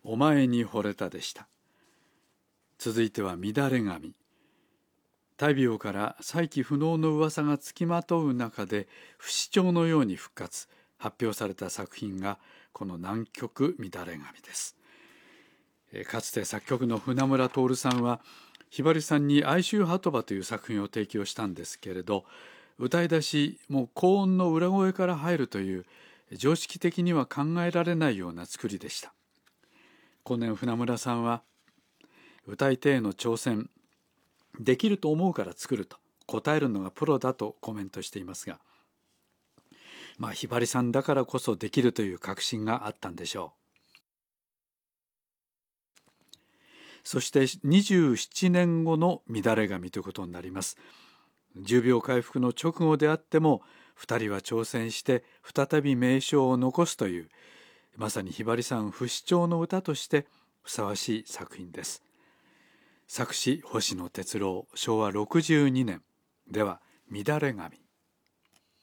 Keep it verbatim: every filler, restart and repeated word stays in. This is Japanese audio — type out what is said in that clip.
お前に惚れたでした。続いては乱れ髪。大病から再起不能の噂がつきまとう中で不死鳥のように復活、発表された作品がこの南極乱れ髪です。かつて作曲の船村徹さんはひばりさんに哀愁鳩場という作品を提供したんですけれど、歌い出しも高音の裏声から入るという常識的には考えられないような作りでした。後年船村さんは歌い手への挑戦、できると思うから作ると答えるのがプロだとコメントしていますが、まあひばりさんだからこそできるという確信があったんでしょう。そしてにじゅうななねんごの乱れ髪ということになります。重病回復の直後であってもふたりは挑戦して再び名称を残すという、まさにひばりさん不死鳥の歌としてふさわしい作品です。作詞星野哲郎、しょうわろくじゅうにねん。では乱れ髪。